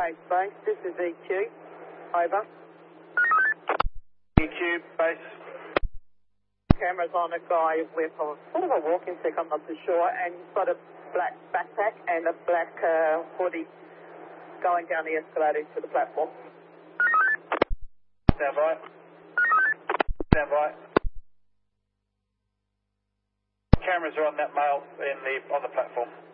Base, base, this is EQ. Over. EQ, base. Camera's on a guy with a sort of a walking stick, I'm not too sure, and he's got a black backpack and a black hoodie going down the escalator to the platform. Stand by. Stand by. Cameras are on that male on the platform.